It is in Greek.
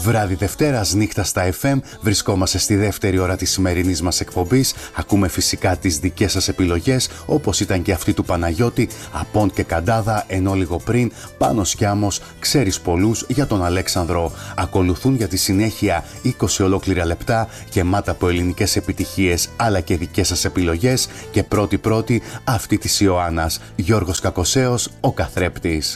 Βράδυ Δευτέρας, νύχτα στα FM, βρισκόμαστε στη δεύτερη ώρα της σημερινής μας εκπομπής. Ακούμε φυσικά τις δικές σας επιλογές, όπως ήταν και αυτή του Παναγιώτη, Απόντ και Καντάδα, ενώ λίγο πριν, Πάνος Κιάμος, Ξέρεις πολλούς για τον Αλέξανδρο. Ακολουθούν για τη συνέχεια 20 ολόκληρα λεπτά, γεμάτα από ελληνικές επιτυχίες, αλλά και δικές σας επιλογές, και πρώτη αυτή της Ιωάννας, Γιώργος Κακοσέος, ο καθρέπτης.